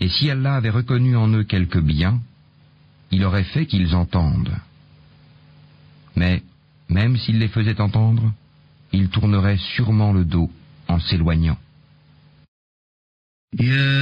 Et si Allah avait reconnu en eux quelque bien, il aurait fait qu'ils entendent. Mais, même s'il les faisait entendre, ils tourneraient sûrement le dos en s'éloignant. يا